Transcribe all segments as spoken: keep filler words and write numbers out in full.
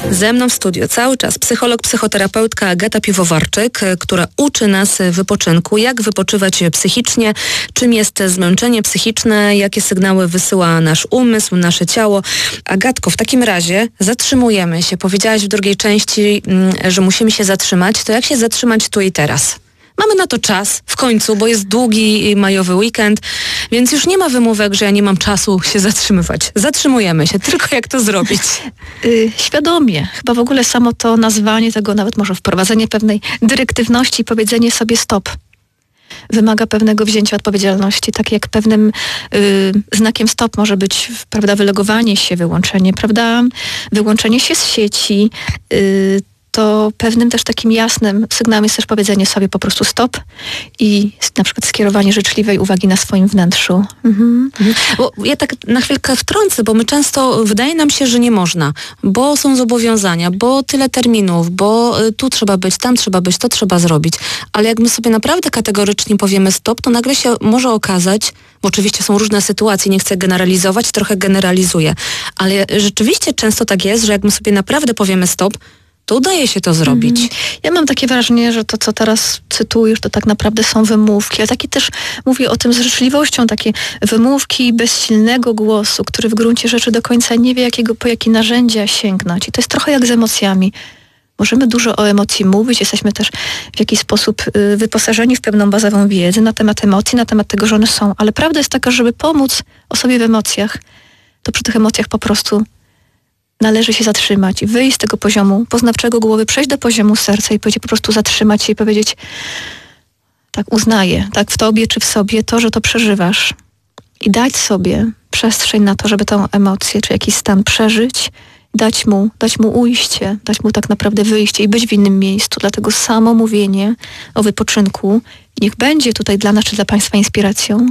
Ze mną w studiu cały czas psycholog, psychoterapeutka Agata Piwowarczyk, która uczy nas wypoczynku, jak wypoczywać psychicznie, czym jest zmęczenie psychiczne, jakie sygnały wysyła nasz umysł, nasze ciało. Agatko, w takim razie zatrzymujemy się. Powiedziałaś w drugiej części, że musimy się zatrzymać. To jak się zatrzymać tu i teraz? Mamy na to czas w końcu, bo jest długi majowy weekend, więc już nie ma wymówek, że ja nie mam czasu się zatrzymywać. Zatrzymujemy się, tylko jak to zrobić? Yy, świadomie. Chyba w ogóle samo to nazwanie tego, nawet może wprowadzenie pewnej dyrektywności, powiedzenie sobie stop. Wymaga pewnego wzięcia odpowiedzialności, tak jak pewnym y, znakiem stop może być, prawda, wylogowanie się, wyłączenie, prawda, wyłączenie się z sieci, y, to pewnym też takim jasnym sygnałem jest też powiedzenie sobie po prostu stop i na przykład skierowanie życzliwej uwagi na swoim wnętrzu. Mhm. Bo ja tak na chwilkę wtrącę, bo my często, wydaje nam się, że nie można, bo są zobowiązania, bo tyle terminów, bo tu trzeba być, tam trzeba być, to trzeba zrobić. Ale jak my sobie naprawdę kategorycznie powiemy stop, to nagle się może okazać, bo oczywiście są różne sytuacje, nie chcę generalizować, trochę generalizuję, ale rzeczywiście często tak jest, że jak my sobie naprawdę powiemy stop, to udaje się to zrobić. Mm. Ja mam takie wrażenie, że to, co teraz cytujesz, to tak naprawdę są wymówki, ale takie też mówię o tym z życzliwością, takie wymówki bez silnego głosu, który w gruncie rzeczy do końca nie wie, jakiego, po jakie narzędzia sięgnąć. I to jest trochę jak z emocjami. Możemy dużo o emocji mówić, jesteśmy też w jakiś sposób y, wyposażeni w pewną bazową wiedzę na temat emocji, na temat tego, że one są. Ale prawda jest taka, żeby pomóc osobie w emocjach, to przy tych emocjach po prostu należy się zatrzymać i wyjść z tego poziomu poznawczego głowy, przejść do poziomu serca i powiedzieć, po prostu zatrzymać się i powiedzieć, tak uznaję, tak w tobie czy w sobie to, że to przeżywasz i dać sobie przestrzeń na to, żeby tę emocję czy jakiś stan przeżyć, dać mu, dać mu ujście, dać mu tak naprawdę wyjście i być w innym miejscu. Dlatego samo mówienie o wypoczynku niech będzie tutaj dla nas czy dla Państwa inspiracją,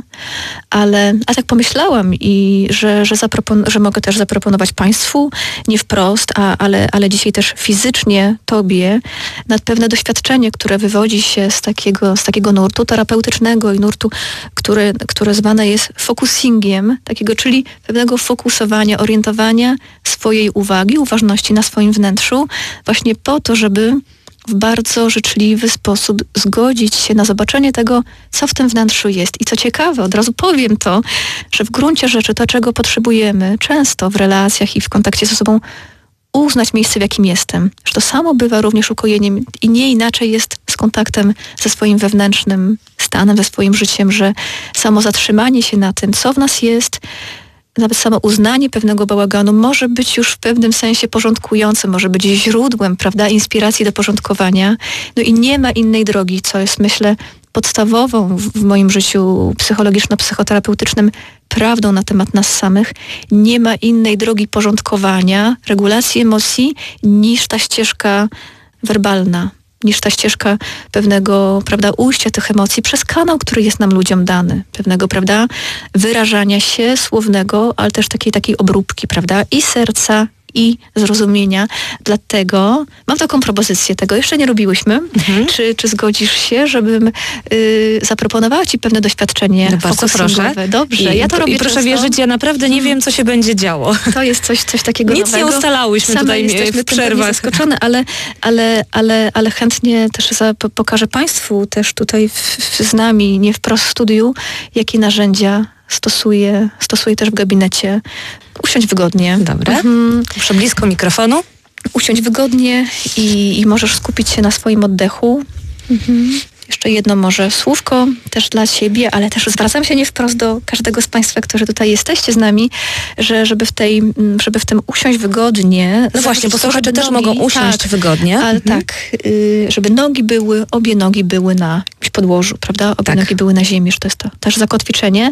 ale a tak pomyślałam i że, że, zapropon- że mogę też zaproponować Państwu, nie wprost, a, ale, ale dzisiaj też fizycznie Tobie, nad pewne doświadczenie, które wywodzi się z takiego, z takiego nurtu terapeutycznego i nurtu, które, które zwane jest focusingiem, takiego, czyli pewnego fokusowania, orientowania swojej uwagi, uważności na swoim wnętrzu, właśnie po to, żeby w bardzo życzliwy sposób zgodzić się na zobaczenie tego, co w tym wnętrzu jest. I co ciekawe, od razu powiem to, że w gruncie rzeczy to, czego potrzebujemy często w relacjach i w kontakcie ze sobą, uznać miejsce, w jakim jestem. Że to samo bywa również ukojeniem i nie inaczej jest z kontaktem ze swoim wewnętrznym stanem, ze swoim życiem, że samo zatrzymanie się na tym, co w nas jest, nawet samo uznanie pewnego bałaganu może być już w pewnym sensie porządkujące, może być źródłem, prawda, inspiracji do porządkowania. No i nie ma innej drogi, co jest, myślę, podstawową w moim życiu psychologiczno-psychoterapeutycznym prawdą na temat nas samych. Nie ma innej drogi porządkowania, regulacji emocji niż ta ścieżka werbalna, niż ta ścieżka pewnego, prawda, ujścia tych emocji przez kanał, który jest nam ludziom dany. Pewnego, prawda, wyrażania się słownego, ale też takiej, takiej obróbki, prawda, i serca, i zrozumienia. Dlatego mam taką propozycję, tego jeszcze nie robiłyśmy. Mhm. Czy, czy zgodzisz się, żebym y, zaproponowała Ci pewne doświadczenie no bardzo proszę. Dobrze, I, ja to robię I proszę często. wierzyć, ja naprawdę nie wiem, co się będzie działo. To jest coś, coś takiego Nic nowego. nie ustalałyśmy Same tutaj jesteśmy w przerwach. zaskoczone, ale, ale, ale, ale chętnie też za, pokażę Państwu też tutaj w, w, z nami, nie wprost w studiu, jakie narzędzia stosuję, stosuję też w gabinecie. Usiądź wygodnie. Dobra. Mhm. Muszę blisko mikrofonu. Usiądź wygodnie i, i możesz skupić się na swoim oddechu. Mhm. Jeszcze jedno może słówko też dla siebie, ale też zwracam się nie wprost do każdego z Państwa, którzy tutaj jesteście z nami, że żeby w, tej, żeby w tym usiąść wygodnie. No właśnie, bo słuchacze też nogi, mogą usiąść tak, wygodnie. Ale mhm. tak, y, żeby nogi były, obie nogi były na jakimś podłożu, prawda? Obie tak. nogi były na ziemi, że to jest to też zakotwiczenie.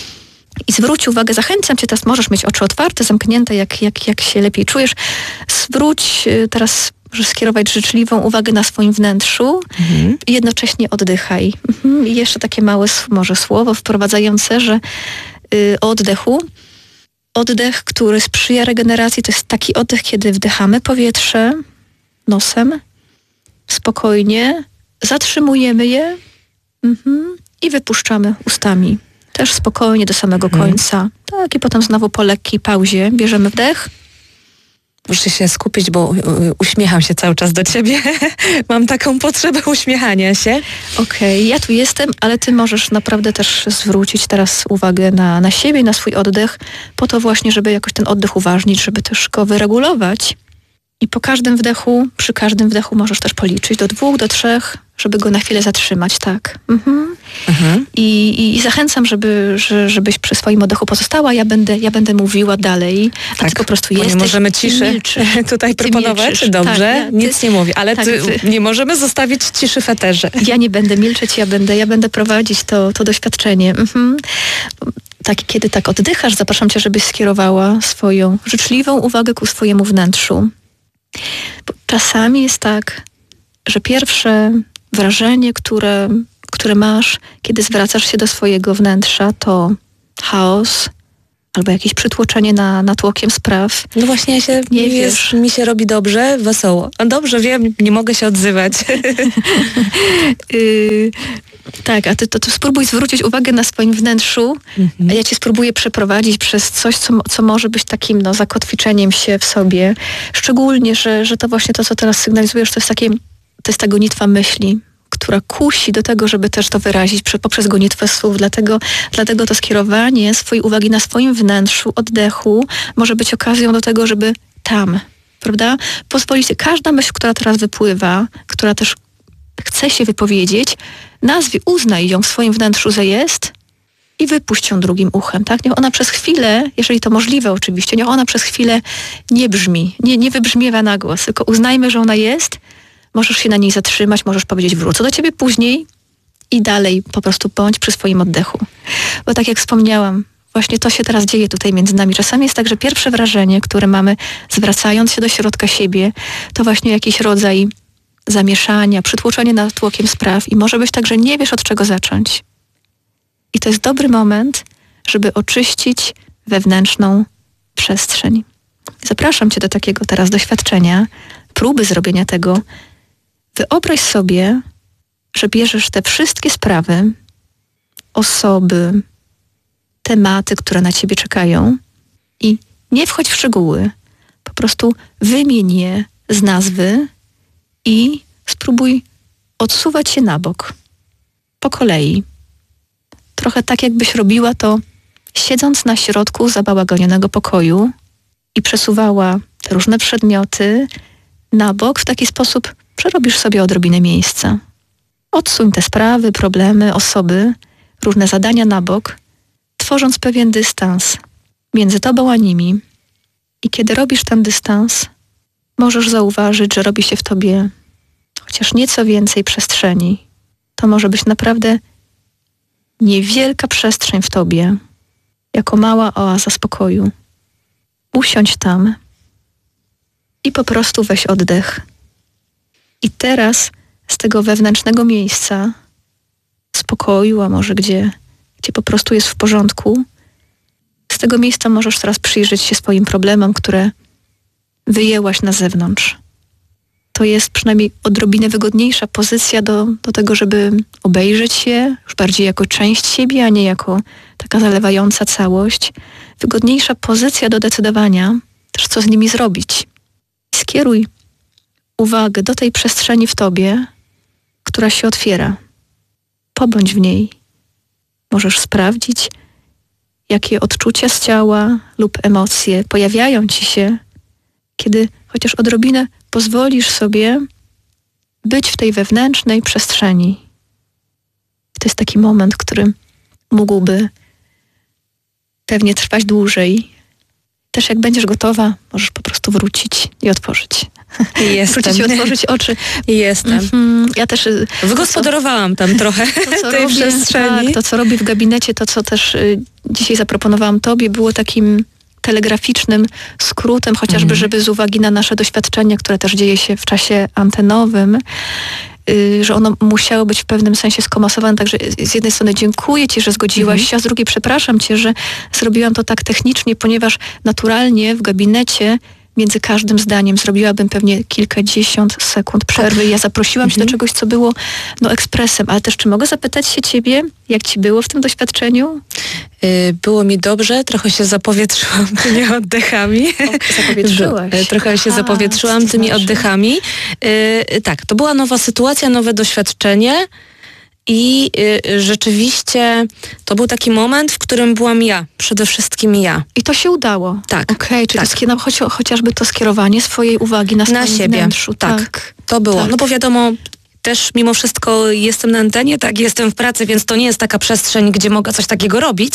I zwróć uwagę, zachęcam Cię, teraz możesz mieć oczy otwarte, zamknięte, jak, jak, jak się lepiej czujesz. Zwróć y, teraz, możesz skierować życzliwą uwagę na swoim wnętrzu mhm. i jednocześnie oddychaj. Mhm. I jeszcze takie małe może słowo wprowadzające, że y, o oddechu. Oddech, który sprzyja regeneracji, to jest taki oddech, kiedy wdychamy powietrze nosem, spokojnie, zatrzymujemy je mhm. i wypuszczamy ustami. Też spokojnie do samego mhm. końca. Tak, i potem znowu po lekkiej pauzie bierzemy wdech, Muszę się skupić, bo uśmiecham się cały czas do ciebie. Mam taką potrzebę uśmiechania się. Okej, okay, ja tu jestem, ale ty możesz naprawdę też zwrócić teraz uwagę na, na siebie, na swój oddech, po to właśnie, żeby jakoś ten oddech uważnić, żeby też go wyregulować. I po każdym wdechu, przy każdym wdechu możesz też policzyć do dwóch, do trzech, żeby go na chwilę zatrzymać, tak. Mhm. Mhm. I, i, I zachęcam, żeby, że, żebyś przy swoim oddechu pozostała. Ja będę, ja będę mówiła dalej, a tak, ty po prostu jesteś. Nie możemy ciszy tutaj proponować. Dobrze, tak, ja, ty, nic nie mówię, ale tak, ty, ty. nie możemy zostawić ciszy w eterze. Ja nie będę milczeć, ja będę, ja będę prowadzić to, to doświadczenie. Mhm. Tak, kiedy tak oddychasz, zapraszam cię, żebyś skierowała swoją życzliwą uwagę ku swojemu wnętrzu. Bo czasami jest tak, że pierwsze wrażenie, które, które masz, kiedy zwracasz się do swojego wnętrza, to chaos albo jakieś przytłoczenie na, natłokiem spraw. No właśnie, ja się, nie wiesz, mi się robi dobrze, wesoło. A dobrze, wiem, nie mogę się odzywać. y- tak, a ty to, to spróbuj zwrócić uwagę na swoim wnętrzu, mhm. a ja cię spróbuję przeprowadzić przez coś, co, co może być takim no, zakotwiczeniem się w sobie. Szczególnie, że, że to właśnie to, co teraz sygnalizujesz, to jest takie, to jest ta gonitwa myśli, która kusi do tego, żeby też to wyrazić poprzez gonitwę słów. Dlatego, dlatego to skierowanie swojej uwagi na swoim wnętrzu, oddechu, może być okazją do tego, żeby tam, prawda, pozwolić, każda myśl, która teraz wypływa, która też chce się wypowiedzieć, nazwij, uznaj ją w swoim wnętrzu, że jest i wypuść ją drugim uchem, tak? Niech ona przez chwilę, jeżeli to możliwe oczywiście, niech ona przez chwilę nie brzmi, nie, nie wybrzmiewa na głos, tylko uznajmy, że ona jest, możesz się na niej zatrzymać, możesz powiedzieć wrócę do ciebie później i dalej po prostu bądź przy swoim oddechu. Bo tak jak wspomniałam, właśnie to się teraz dzieje tutaj między nami. Czasami jest tak, że pierwsze wrażenie, które mamy zwracając się do środka siebie, to właśnie jakiś rodzaj zamieszania, przytłoczenie natłokiem spraw i może być tak, że nie wiesz od czego zacząć. I to jest dobry moment, żeby oczyścić wewnętrzną przestrzeń. Zapraszam cię do takiego teraz doświadczenia, próby zrobienia tego. Wyobraź sobie, że bierzesz te wszystkie sprawy, osoby, tematy, które na ciebie czekają i nie wchodź w szczegóły. Po prostu wymień je z nazwy i spróbuj odsuwać się na bok. Po kolei. Trochę tak, jakbyś robiła to siedząc na środku zabałagonionego pokoju i przesuwała te różne przedmioty na bok. W taki sposób przerobisz sobie odrobinę miejsca. Odsuń te sprawy, problemy, osoby, różne zadania na bok, tworząc pewien dystans między tobą a nimi. I kiedy robisz ten dystans, możesz zauważyć, że robi się w tobie chociaż nieco więcej przestrzeni. To może być naprawdę niewielka przestrzeń w tobie, jako mała oaza spokoju. Usiądź tam i po prostu weź oddech. I teraz z tego wewnętrznego miejsca, spokoju, a może gdzie, gdzie po prostu jest w porządku, z tego miejsca możesz teraz przyjrzeć się swoim problemom, które wyjęłaś na zewnątrz. To jest przynajmniej odrobinę wygodniejsza pozycja do, do tego, żeby obejrzeć się już bardziej jako część siebie, a nie jako taka zalewająca całość. Wygodniejsza pozycja do decydowania też, co z nimi zrobić. Skieruj uwagę do tej przestrzeni w tobie, która się otwiera. Pobądź w niej. Możesz sprawdzić, jakie odczucia z ciała lub emocje pojawiają ci się, kiedy chociaż odrobinę pozwolisz sobie być w tej wewnętrznej przestrzeni. To jest taki moment, który mógłby pewnie trwać dłużej. Też jak będziesz gotowa, możesz po prostu wrócić i otworzyć. Jestem. Wrócić i otworzyć oczy. Jestem. Mm-hmm. Ja też... Wygospodarowałam tam trochę to, tej robię, przestrzeni. Tak, to, co robię w gabinecie, to, co też y, dzisiaj zaproponowałam tobie, było takim telegraficznym skrótem, chociażby, mm. żeby z uwagi na nasze doświadczenie, które też dzieje się w czasie antenowym, yy, że ono musiało być w pewnym sensie skomasowane. Także z jednej strony dziękuję ci, że zgodziłaś mm. się, a z drugiej przepraszam cię, że zrobiłam to tak technicznie, ponieważ naturalnie w gabinecie między każdym zdaniem zrobiłabym pewnie kilkadziesiąt sekund przerwy. Ja zaprosiłam mhm. się do czegoś, co było no ekspresem, ale też czy mogę zapytać się ciebie, jak ci było w tym doświadczeniu? Było mi dobrze, trochę się zapowietrzyłam tymi oddechami. O, zapowietrzyłaś. Trochę się Aha, zapowietrzyłam tymi znaczy? oddechami. Yy, tak, to była nowa sytuacja, nowe doświadczenie i yy, rzeczywiście to był taki moment, w którym byłam ja, przede wszystkim ja. I to się udało? Tak. Okej, okay, czyli tak. to, choć, chociażby to skierowanie swojej uwagi na, na siebie. Wnętrzu. Tak, tak, to było. Tak. No bo wiadomo, też mimo wszystko jestem na antenie, tak, jestem w pracy, więc to nie jest taka przestrzeń, gdzie mogę coś takiego robić,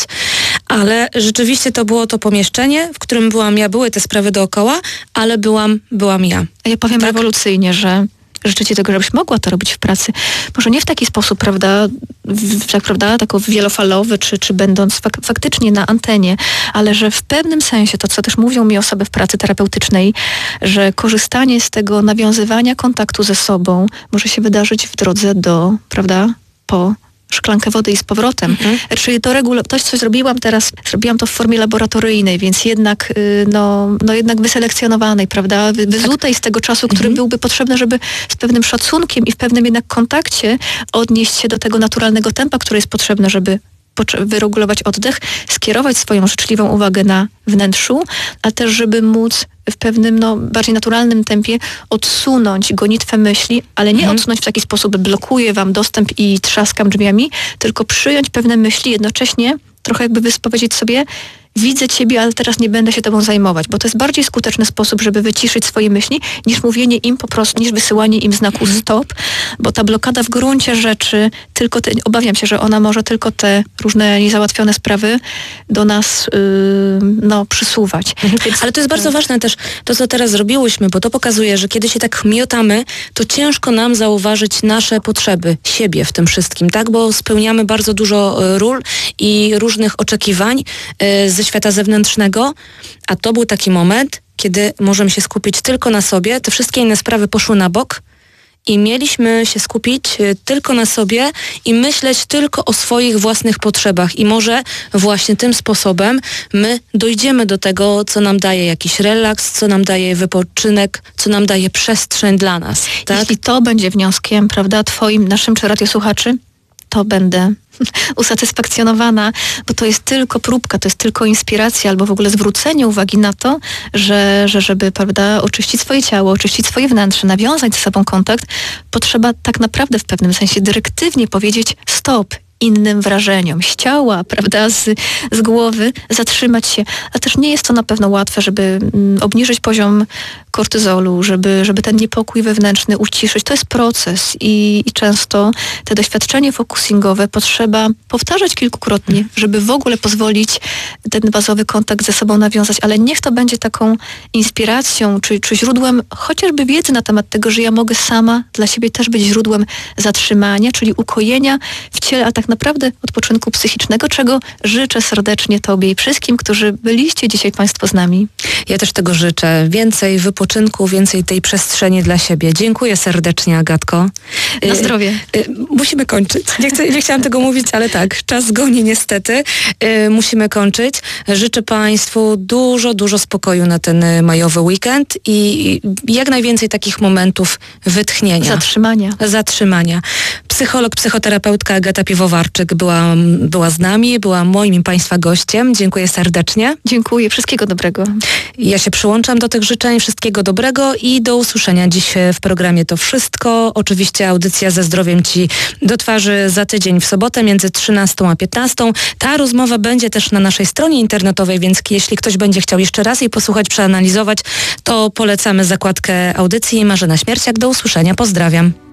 ale rzeczywiście to było to pomieszczenie, w którym byłam ja, były te sprawy dookoła, ale byłam, byłam ja. A ja powiem tak? rewolucyjnie, że życzę ci tego, żebyś mogła to robić w pracy. Może nie w taki sposób, prawda, w, tak, prawda, tako wielofalowy, czy, czy będąc fak faktycznie na antenie, ale że w pewnym sensie, to co też mówią mi osoby w pracy terapeutycznej, że korzystanie z tego nawiązywania kontaktu ze sobą może się wydarzyć w drodze do, prawda, po szklankę wody i z powrotem. Mhm. Czyli to regula- to, co zrobiłam teraz, zrobiłam to w formie laboratoryjnej, więc jednak, y, no, no jednak wyselekcjonowanej, prawda, Wy- wyzutej z tego czasu, który mhm. byłby potrzebny, żeby z pewnym szacunkiem i w pewnym jednak kontakcie odnieść się do tego naturalnego tempa, które jest potrzebne, żeby wyregulować oddech, skierować swoją życzliwą uwagę na wnętrzu, a też żeby móc w pewnym, no, bardziej naturalnym tempie odsunąć gonitwę myśli, ale nie mhm. odsunąć w taki sposób, blokuje wam dostęp i trzaskam drzwiami, tylko przyjąć pewne myśli, jednocześnie trochę jakby wyspowiedzieć sobie, widzę ciebie, ale teraz nie będę się tobą zajmować, bo to jest bardziej skuteczny sposób, żeby wyciszyć swoje myśli, niż mówienie im po prostu, niż wysyłanie im znaku stop, bo ta blokada w gruncie rzeczy, tylko te, obawiam się, że ona może tylko te różne niezałatwione sprawy do nas yy, no, przysuwać. Mhm. Więc, ale to jest bardzo ważne też, to co teraz zrobiłyśmy, bo to pokazuje, że kiedy się tak miotamy, to ciężko nam zauważyć nasze potrzeby, siebie w tym wszystkim, tak, bo spełniamy bardzo dużo ról i różnych oczekiwań yy, ze świata zewnętrznego, a to był taki moment, kiedy możemy się skupić tylko na sobie, te wszystkie inne sprawy poszły na bok i mieliśmy się skupić tylko na sobie i myśleć tylko o swoich własnych potrzebach i może właśnie tym sposobem my dojdziemy do tego, co nam daje jakiś relaks, co nam daje wypoczynek, co nam daje przestrzeń dla nas. Tak? Jeśli to będzie wnioskiem, prawda, twoim, naszym czy radiosłuchaczy, to będę usatysfakcjonowana, bo to jest tylko próbka, to jest tylko inspiracja albo w ogóle zwrócenie uwagi na to, że, że żeby, prawda, oczyścić swoje ciało, oczyścić swoje wnętrze, nawiązać ze sobą kontakt, potrzeba tak naprawdę w pewnym sensie dyrektywnie powiedzieć stop innym wrażeniom, z ciała, prawda, z, z głowy, zatrzymać się. A też nie jest to na pewno łatwe, żeby mm, obniżyć poziom kortyzolu, żeby, żeby ten niepokój wewnętrzny uciszyć. To jest proces i, i często te doświadczenie fokusingowe potrzeba powtarzać kilkukrotnie, żeby w ogóle pozwolić ten bazowy kontakt ze sobą nawiązać, ale niech to będzie taką inspiracją, czy, czy źródłem chociażby wiedzy na temat tego, że ja mogę sama dla siebie też być źródłem zatrzymania, czyli ukojenia w ciele, a tak naprawdę odpoczynku psychicznego, czego życzę serdecznie tobie i wszystkim, którzy byliście dzisiaj państwo z nami. Ja też tego życzę. Więcej wypoczynku, więcej tej przestrzeni dla siebie. Dziękuję serdecznie, Agatko. Na zdrowie. Y, y, musimy kończyć. Nie, chcę, nie chciałam tego mówić, ale tak, czas goni niestety. Y, musimy kończyć. Życzę państwu dużo, dużo spokoju na ten majowy weekend i jak najwięcej takich momentów wytchnienia. Zatrzymania. Zatrzymania. Psycholog, psychoterapeutka Agata Piwowarczyk była, była z nami, była moim i państwa gościem. Dziękuję serdecznie. Dziękuję. Wszystkiego dobrego. Ja się przyłączam do tych życzeń. Wszystkiego dobrego i do usłyszenia dziś w programie To Wszystko. Oczywiście audycja ze zdrowiem Ci do twarzy za tydzień w sobotę między trzynastą a piętnastą. Ta rozmowa będzie też na naszej stronie internetowej, więc jeśli ktoś będzie chciał jeszcze raz jej posłuchać, przeanalizować, to polecamy zakładkę audycji. Marzena Śmierciak. Do usłyszenia. Pozdrawiam.